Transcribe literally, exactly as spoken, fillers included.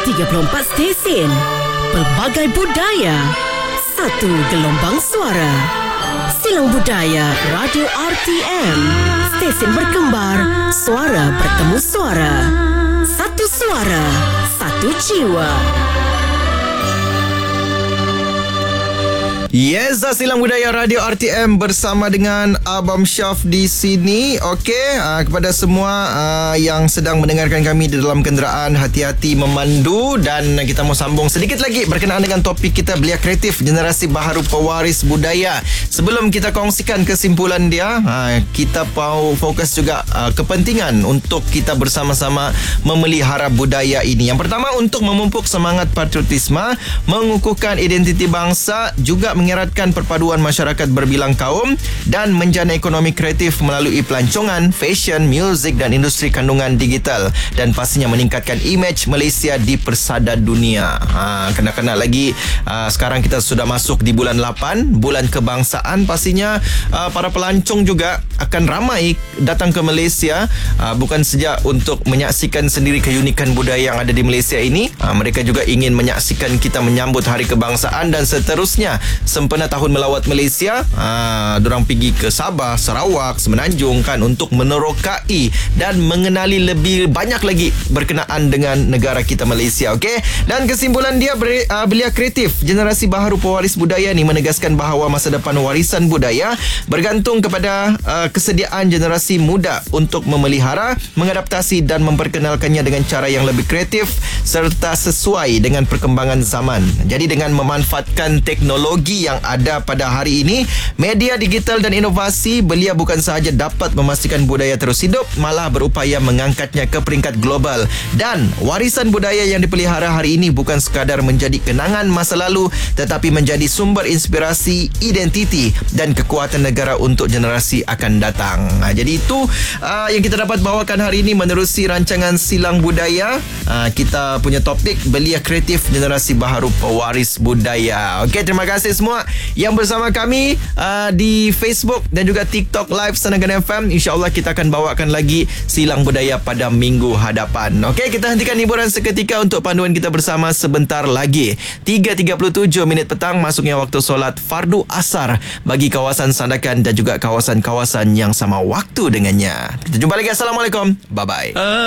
tiga puluh empat stesen, pelbagai budaya, satu gelombang suara. Silang Budaya Radio R T M, stesen berkembar, suara bertemu suara. Satu suara, satu jiwa. Yes, Silang Budaya Radio R T M bersama dengan Abang Syaf di sini. Okey, uh, kepada semua uh, yang sedang mendengarkan kami di dalam kenderaan, hati-hati memandu. Dan kita mau sambung sedikit lagi berkenaan dengan topik kita, belia kreatif generasi baharu pewaris budaya. Sebelum kita kongsikan kesimpulan dia, uh, kita mau fokus juga uh, kepentingan untuk kita bersama-sama memelihara budaya ini. Yang pertama, untuk memupuk semangat patriotisme, mengukuhkan identiti bangsa, juga mengeratkan perpaduan masyarakat berbilang kaum dan menjana ekonomi kreatif melalui pelancongan, fashion, muzik dan industri kandungan digital, dan pastinya meningkatkan imej Malaysia di persada dunia. Ha, kena-kena lagi uh, sekarang kita sudah masuk di bulan lapan, bulan kebangsaan. Pastinya uh, para pelancong juga akan ramai datang ke Malaysia, uh, bukan saja untuk menyaksikan sendiri keunikan budaya yang ada di Malaysia ini. Uh, mereka juga ingin menyaksikan kita menyambut Hari Kebangsaan dan seterusnya. Sempena tahun melawat Malaysia, ha, dorang pergi ke Sabah, Sarawak, Semenanjung kan, untuk menerokai dan mengenali lebih banyak lagi berkenaan dengan negara kita Malaysia. Okey, dan kesimpulan dia, uh, belia kreatif generasi baharu pewaris budaya ni menegaskan bahawa masa depan warisan budaya bergantung kepada uh, kesediaan generasi muda untuk memelihara, mengadaptasi dan memperkenalkannya dengan cara yang lebih kreatif serta sesuai dengan perkembangan zaman. Jadi dengan memanfaatkan teknologi yang ada pada hari ini, media digital dan inovasi, belia bukan sahaja dapat memastikan budaya terus hidup, malah berupaya mengangkatnya ke peringkat global. Dan warisan budaya yang dipelihara hari ini bukan sekadar menjadi kenangan masa lalu, tetapi menjadi sumber inspirasi, identiti dan kekuatan negara untuk generasi akan datang. Ha, jadi itu uh, yang kita dapat bawakan hari ini menerusi rancangan Silang Budaya. Uh, kita punya topik belia kreatif generasi baharu pewaris budaya. Okey, terima kasih semua yang bersama kami uh, di Facebook dan juga TikTok Live Sanagan F M. InsyaAllah kita akan bawakan lagi Silang Budaya pada minggu hadapan. Okey, kita hentikan hiburan seketika untuk panduan kita bersama sebentar lagi. tiga tiga puluh tujuh minit petang, masuknya waktu solat fardu asar bagi kawasan Sandakan dan juga kawasan-kawasan yang sama waktu dengannya. Kita jumpa lagi. Assalamualaikum. Bye-bye.